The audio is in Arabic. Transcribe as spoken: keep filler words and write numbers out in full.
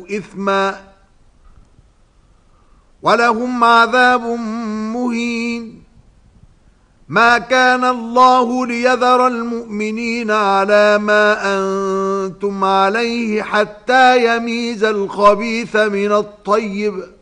إثما ولهم عذاب مهين. ما كان الله ليذر المؤمنين على ما أنتم عليه حتى يميز الخبيث من الطيب